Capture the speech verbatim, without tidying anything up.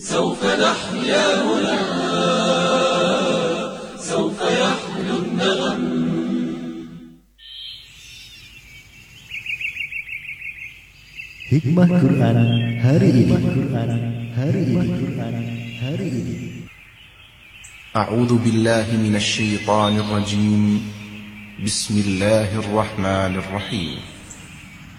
سوف نحيا هنا، سوف يحلو النغم. Hikmah Quran hari ini. Hari ini. Hari ini. أعوذ بالله من الشيطان الرجيم. بسم الله الرحمن الرحيم.